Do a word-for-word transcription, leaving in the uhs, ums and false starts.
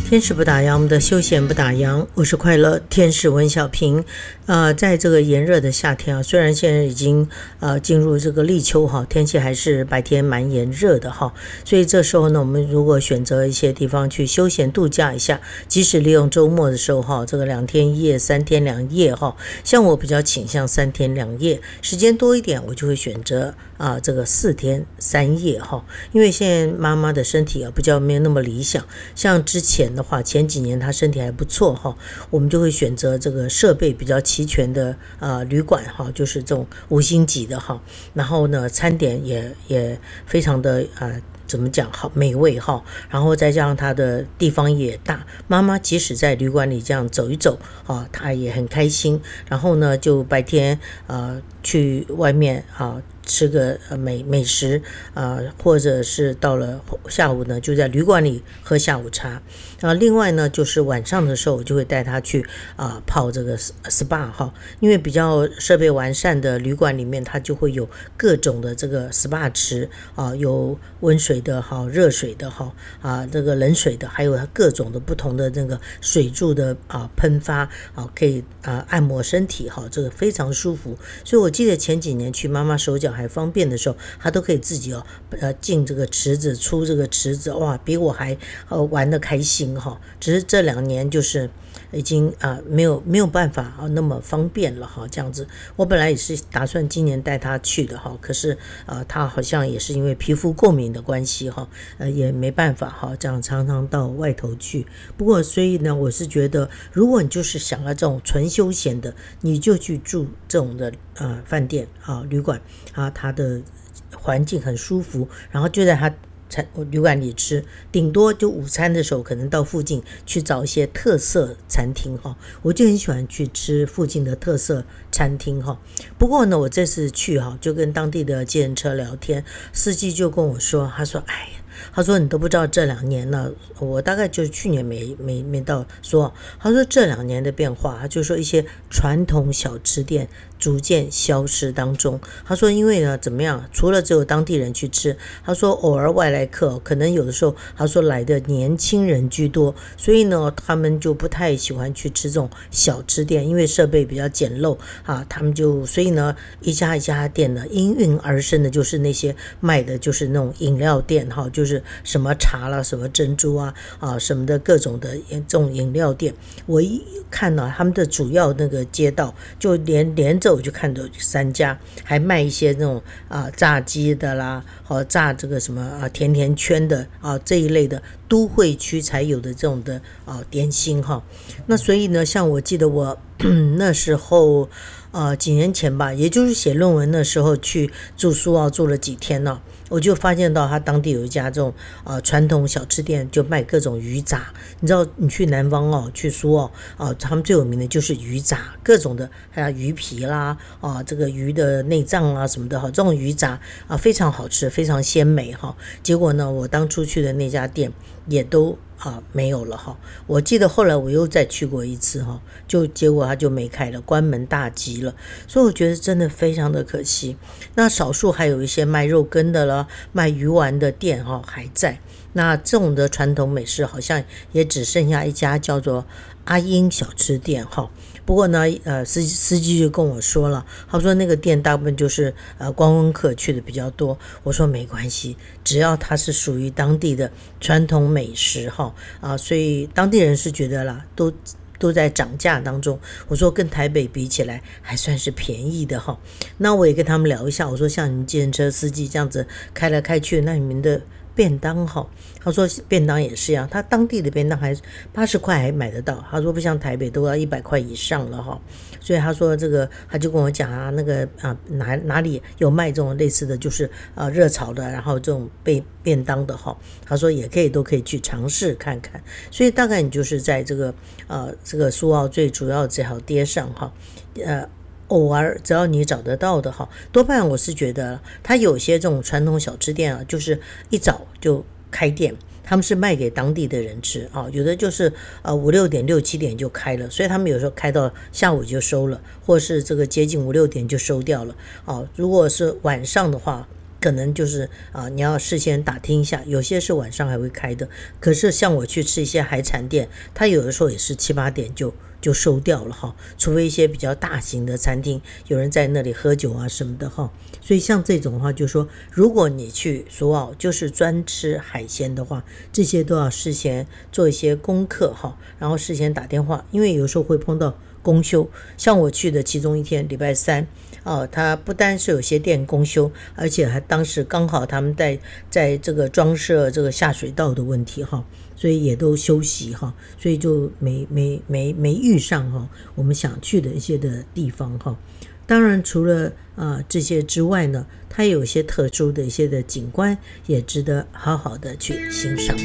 天使不打烊，我们的休闲不打烊，我是快乐天使温小平。呃，在这个炎热的夏天啊，虽然现在已经呃进入这个立秋哈，天气还是白天蛮炎热的哈，所以这时候呢，我们如果选择一些地方去休闲度假一下，即使利用周末的时候哈，这个两天一夜、三天两夜哈，像我比较倾向三天两夜，时间多一点，我就会选择啊、呃、这个四天三夜哈，因为现在妈妈的身体啊比较没有那么理想，像之前的话，前几年她身体还不错哈，我们就会选择这个设备比较齐全的呃旅馆哈，就是这种五星级的哈，然后呢餐点也也非常的呃怎么讲好美味哈，然后再加上它的地方也大，妈妈即使在旅馆里这样走一走啊，她也很开心。然后呢，就白天呃去外面啊吃个美美食啊，或者是到了下午呢，就在旅馆里喝下午茶。啊，另外呢，就是晚上的时候，我就会带他去啊泡这个 S P A 哈，因为比较设备完善的旅馆里面，它就会有各种的这个 S P A 池啊，有温水的哈、热水的哈啊，这个冷水的，还有它各种的不同的那个水柱的啊喷发啊，可以啊按摩身体哈，这个非常舒服。所以我记得前几年去妈妈手脚还方便的时候，她都可以自己哦呃进这个池子出这个池子，哇，比我还呃玩得开心。只是这两年就是已经啊、呃、没有没有办法啊那么方便了哈，这样子。我本来也是打算今年带他去的哈，可是啊、呃、他好像也是因为皮肤过敏的关系哈，呃也没办法哈，这样常常到外头去。不过所以呢，我是觉得如果你就是想要这种纯休闲的，你就去住这种的呃饭店啊旅馆啊，它的环境很舒服，然后就在它旅馆里吃，顶多就午餐的时候可能到附近去找一些特色餐厅哈，我就很喜欢去吃附近的特色餐厅哈。不过呢，我这次去哈，就跟当地的计程车聊天，司机就跟我说，他说哎呀，他说你都不知道这两年呢，我大概就是去年没没没到说，他说这两年的变化，他就说一些传统小吃店逐渐消失当中。他说因为呢怎么样，除了只有当地人去吃，他说偶尔外来客可能有的时候他说来的年轻人居多，所以呢他们就不太喜欢去吃这种小吃店，因为设备比较简陋啊，他们就所以呢一家一家店呢应运而生的就是那些卖的就是那种饮料店哈，就是什么茶啦什么珍珠啊啊什么的各种的这种饮料店。我一看到、啊、他们的主要那个街道就连连着我就看到三家，还卖一些那种啊炸鸡的啦，和、啊、炸这个什么啊甜甜圈的啊这一类的都会区才有的这种的啊点心哈。那所以呢，像我记得我那时候呃几年前吧，也就是写论文的时候去住苏澳住了几天呢、啊，我就发现到他当地有一家这种呃传统小吃店，就卖各种鱼杂。你知道你去南方哦，去苏澳啊、呃，他们最有名的就是鱼杂，各种的，还有鱼皮啦啊，这个鱼的内脏啊什么的哈，这种鱼杂啊非常好吃，非常鲜美哈。结果呢，我当初去的那家店也都啊没有了哈。我记得后来我又再去过一次哈，就结果它就没开了，关门大吉了。所以我觉得真的非常的可惜。那少数还有一些卖肉羹的了，卖鱼丸的店哈还在。那这种的传统美食好像也只剩下一家叫做阿英小吃店哈。不过呢，呃，司司机就跟我说了，他说那个店大部分就是呃观光客去的比较多。我说没关系，只要它是属于当地的传统美食哈啊，所以当地人是觉得啦，都都在涨价当中。我说跟台北比起来还算是便宜的哈。那我也跟他们聊一下，我说像你们计程车司机这样子开来开去，那你们的便当哈，他说便当也是一样，他当地的便当还八十块还买得到，他说不像台北都要一百块以上了哈，所以他说这个他就跟我讲啊，那个啊哪哪里有卖这种类似的就是啊热炒的，然后这种便便当的哈，他说也可以都可以去尝试看看，所以大概你就是在这个呃这个苏澳最主要的这条街上哈，呃。偶尔只要你找得到的哈，多半我是觉得它有些这种传统小吃店啊，就是一早就开店，他们是卖给当地的人吃啊，有的就是呃五六点六七点就开了，所以他们有时候开到下午就收了，或是这个接近五六点就收掉了啊。如果是晚上的话， 可能就是啊，你要事先打听一下，有些是晚上还会开的。可是像我去吃一些海产店，它有的时候也是七八点就就收掉了哈，除非一些比较大型的餐厅，有人在那里喝酒啊什么的哈。所以像这种的话，就说如果你去苏澳就是专吃海鲜的话，这些都要事先做一些功课哈，然后事先打电话，因为有时候会碰到公休。像我去的其中一天礼拜三哦，它不单是有些店公休，而且还当时刚好他们在在这个装设这个下水道的问题哈，所以也都休息哈，所以就没没没没遇上哈我们想去的一些的地方哈。当然除了呃这些之外呢，它有一些特殊的一些的景观也值得好好的去欣赏。